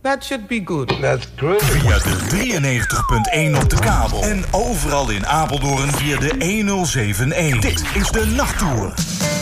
That should be good. That's great. Via de 93.1 op de kabel. En overal in Apeldoorn via de 1071. Dit is de Nachttour.